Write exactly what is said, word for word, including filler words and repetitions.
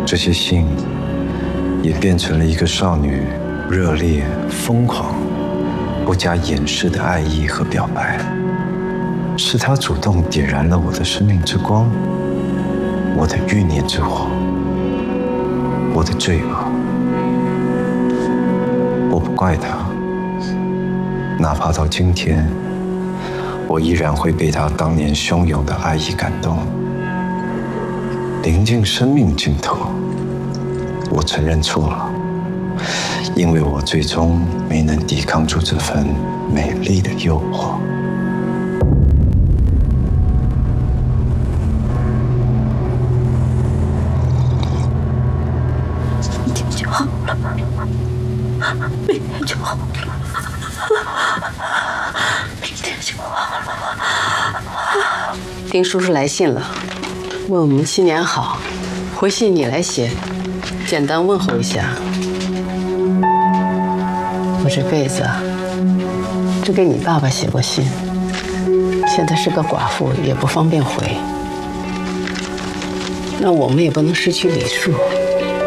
这些信也变成了一个少女热烈、疯狂、不加掩饰的爱意和表白。是她主动点燃了我的生命之光，我的欲念之火，我的罪恶。我不怪她，哪怕到今天，我依然会被她当年汹涌的爱意感动。临近生命尽头，我承认错了，因为我最终没能抵抗住这份美丽的诱惑。 明天就好了，明天就好了，明天就好了。 丁叔叔来信了，问我们新年好，回信你来写，简单问候一下。我这辈子啊，只给你爸爸写过信，现在是个寡妇，也不方便回。那我们也不能失去礼数。